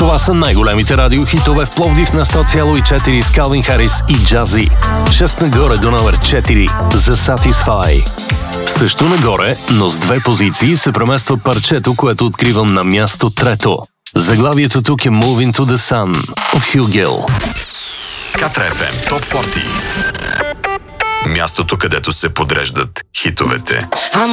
Това са най-големите радиохитове в Пловдив на 100,4 с Калвин Харис и Джази. 6 нагоре до номер 4 за Satisfy. Също нагоре, но с 2 позиции се премества парчето, което откривам на място 3. Заглавието тук е Moving to the Sun от Хюгел. Катра FM Топ 40. Мястото, където се подреждат хитовете.